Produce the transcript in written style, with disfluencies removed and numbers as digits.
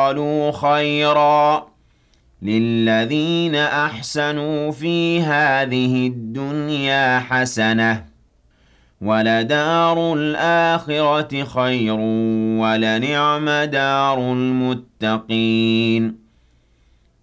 قَالُوا خَيْرًا ۗ لِلَّذِينَ أَحْسَنُوا فِي هَٰذِهِ الدُّنْيَا حَسَنَةٌ ۚ وَلَدَارُ الْآخِرَةِ خَيْرٌ ۚ وَلَنِعْمَ دَارُ الْمُتَّقِينَ